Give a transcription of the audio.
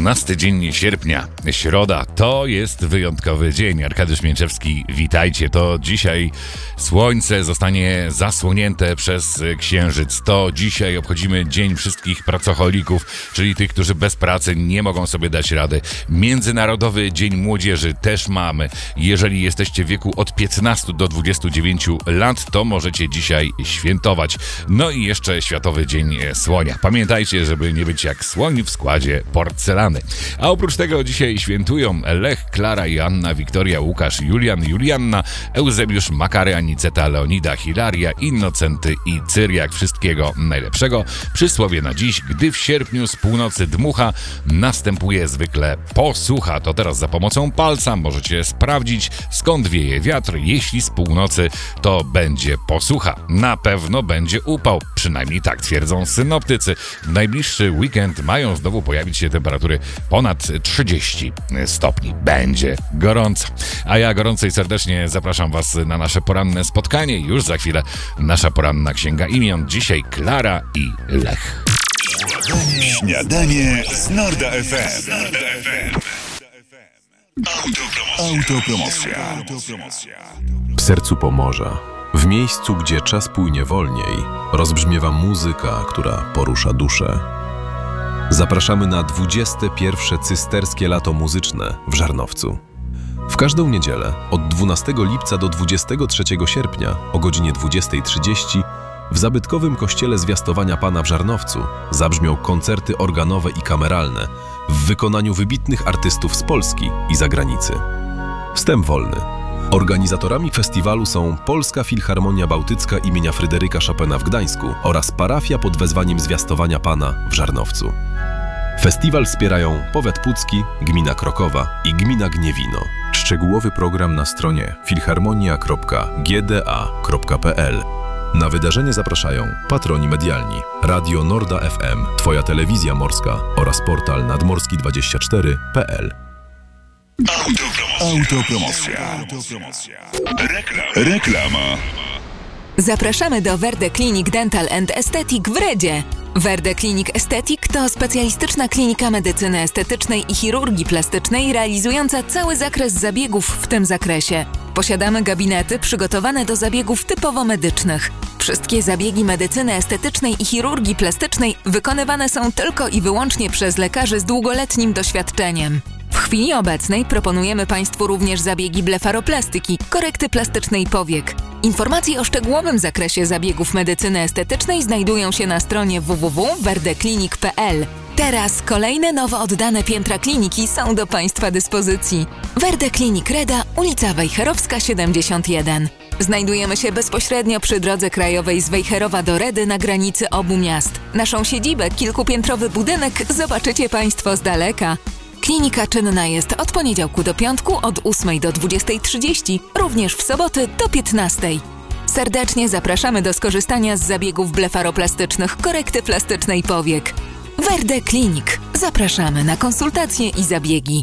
12 dzień sierpnia, środa, to jest wyjątkowy dzień. Arkadiusz Mięczewski, witajcie. To dzisiaj słońce zostanie zasłonięte przez księżyc. To dzisiaj obchodzimy Dzień Wszystkich Pracocholików, czyli tych, którzy bez pracy nie mogą sobie dać rady. Międzynarodowy Dzień Młodzieży też mamy. Jeżeli jesteście w wieku od 15 do 29 lat, to możecie dzisiaj świętować. No i jeszcze Światowy Dzień Słonia. Pamiętajcie, żeby nie być jak słoń w składzie porcelany. A oprócz tego dzisiaj świętują Lech, Klara, Joanna, Wiktoria, Łukasz, Julian, Julianna, Eusebiusz, Makary, Aniceta, Leonida, Hilaria, Innocenty i Cyriak. Wszystkiego najlepszego. Przysłowie na dziś: gdy w sierpniu z północy dmucha, następuje zwykle posłucha. To teraz za pomocą palca możecie sprawdzić, skąd wieje wiatr. Jeśli z północy, to będzie posłucha. Na pewno będzie upał. Przynajmniej tak twierdzą synoptycy. W najbliższy weekend mają znowu pojawić się temperatury ponad 30 stopni. Będzie gorąco. A ja gorąco i serdecznie zapraszam Was na nasze poranne spotkanie. Już za chwilę nasza poranna księga imion. Dzisiaj Klara i Lech. Śniadanie z Norda FM. Autopromocja. W sercu Pomorza, w miejscu, gdzie czas płynie wolniej, rozbrzmiewa muzyka, która porusza duszę. Zapraszamy na 21. cysterskie lato muzyczne w Żarnowcu. W każdą niedzielę od 12 lipca do 23 sierpnia o godzinie 20:30 w zabytkowym kościele Zwiastowania Pana w Żarnowcu zabrzmią koncerty organowe i kameralne w wykonaniu wybitnych artystów z Polski i zagranicy. Wstęp wolny. Organizatorami festiwalu są Polska Filharmonia Bałtycka imienia Fryderyka Chopina w Gdańsku oraz parafia pod wezwaniem Zwiastowania Pana w Żarnowcu. Festiwal wspierają Powiat Pucki, Gmina Krokowa i Gmina Gniewino. Szczegółowy program na stronie filharmonia.gda.pl. Na wydarzenie zapraszają patroni medialni: Radio Norda FM, Twoja telewizja morska oraz portal nadmorski24.pl. Autopromocja. Reklama. Zapraszamy do Verde Clinic Dental and Aesthetic w Redzie. Verde Clinic Aesthetic to specjalistyczna klinika medycyny estetycznej i chirurgii plastycznej realizująca cały zakres zabiegów w tym zakresie. Posiadamy gabinety przygotowane do zabiegów typowo medycznych. Wszystkie zabiegi medycyny estetycznej i chirurgii plastycznej wykonywane są tylko i wyłącznie przez lekarzy z długoletnim doświadczeniem. W chwili obecnej proponujemy Państwu również zabiegi blefaroplastyki, korekty plastycznej powiek. Informacje o szczegółowym zakresie zabiegów medycyny estetycznej znajdują się na stronie www.verdeclinic.pl. Teraz kolejne nowo oddane piętra kliniki są do Państwa dyspozycji. Verde Clinic Reda, ulica Wejherowska 71. Znajdujemy się bezpośrednio przy drodze krajowej z Wejherowa do Redy na granicy obu miast. Naszą siedzibę, kilkupiętrowy budynek, zobaczycie Państwo z daleka. Klinika czynna jest od poniedziałku do piątku od 8 do 20:30, również w soboty do 15. Serdecznie zapraszamy do skorzystania z zabiegów blefaroplastycznych, korekty plastycznej powiek. Verde Clinic. Zapraszamy na konsultacje i zabiegi.